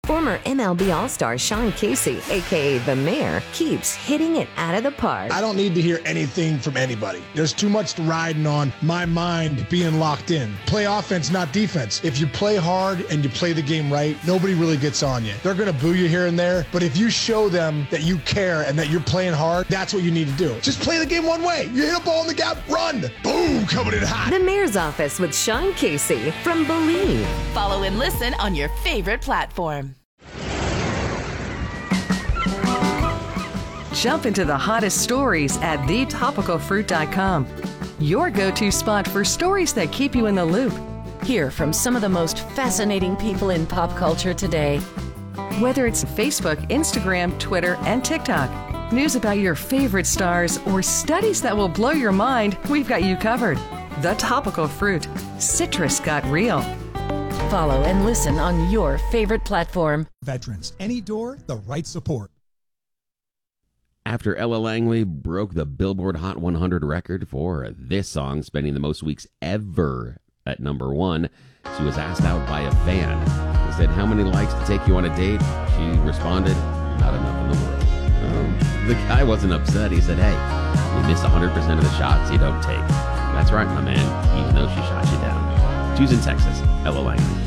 Former MLB All-Star Sean Casey, a.k.a. The Mayor, keeps hitting it out of the park. I don't need to hear anything from anybody. There's too much riding on my mind being locked in. Play offense, not defense. If you play hard and you play the game right, nobody really gets on you. They're going to boo you here and there, but if you show them that you care and that you're playing hard, that's what you need to do. Just play the game one way. You hit a ball in the gap, run. Boom, coming in hot. The Mayor's Office with Sean Casey from Believe. Follow and listen on your favorite platform. Jump into the hottest stories at thetopicalfruit.com. Your go-to spot for stories that keep you in the loop. Hear from some of the most fascinating people in pop culture today. Whether it's Facebook, Instagram, Twitter, and TikTok, news about your favorite stars, or studies that will blow your mind, we've got you covered. The Topical Fruit. Citrus got real. Follow and listen on your favorite platform. Veterans, any door, the right support. After Ella Langley broke the Billboard Hot 100 record for this song, spending the most weeks ever at number one, she was asked out by a fan. He said, "How many likes to take you on a date?" She responded, "Not enough in the world." The guy wasn't upset. He said, "Hey, you miss 100% of the shots you don't take." That's right, my man, even though she shot you down. Tuesday in Texas, Ella Langley.